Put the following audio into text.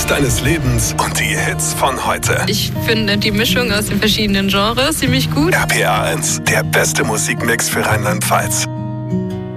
deines Lebens und die Hits von heute. Ich finde die Mischung aus den verschiedenen Genres ziemlich gut. RPA 1, der beste Musikmix für Rheinland-Pfalz.